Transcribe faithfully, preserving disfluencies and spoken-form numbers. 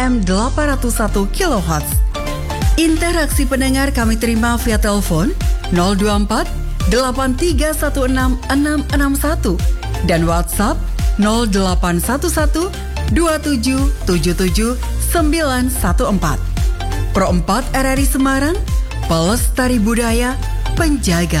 M delapan nol satu kilohertz. Interaksi pendengar kami terima via telepon nol dua empat delapan tiga satu enam enam enam satu dan WhatsApp nol delapan satu satu dua tujuh tujuh tujuh sembilan satu empat. Pro empat R R I Semarang, pelestari budaya, penjaga